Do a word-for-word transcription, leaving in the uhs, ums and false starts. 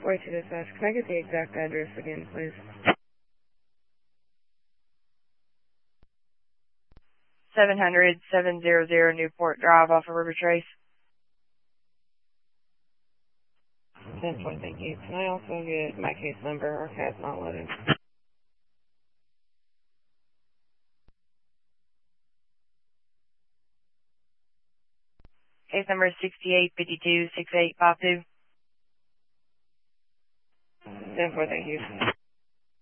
forty to dispatch. Can I get the exact address again, please? seven hundred, seven hundred Newport Drive off of River Trace. ten four, thank you. Can I also get my case number or C A D's not loaded? Case number is sixty-eight fifty-two, six eight five two. ten four, thank you.